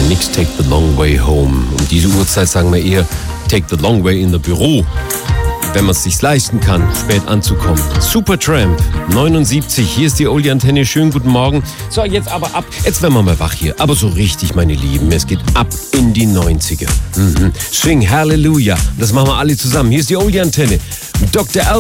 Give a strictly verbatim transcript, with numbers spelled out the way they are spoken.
nix Take the Long Way Home. Um diese Uhrzeit sagen wir eher Take the Long Way in the Büro. Wenn man es sich leisten kann, spät anzukommen. Supertramp, neunundsiebzig, hier ist die Oldie-Antenne, schönen guten Morgen. So, jetzt aber ab, jetzt werden wir mal wach hier, aber so richtig, meine Lieben, es geht ab in die neunziger. Mhm. Swing Hallelujah, das machen wir alle zusammen, hier ist die Oldie-Antenne. Doktor Al